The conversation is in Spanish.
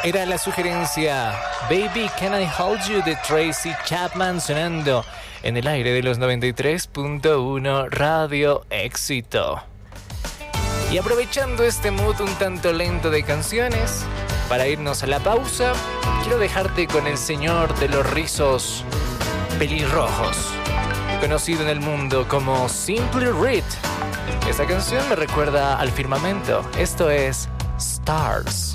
Era la sugerencia Baby Can I Hold You de Tracy Chapman sonando en el aire de los 93.1 Radio Éxito. Y aprovechando este mood un tanto lento de canciones, para irnos a la pausa, quiero dejarte con el señor de los rizos pelirrojos, conocido en el mundo como Simply Red. Esta canción me recuerda al firmamento. Esto es Stars.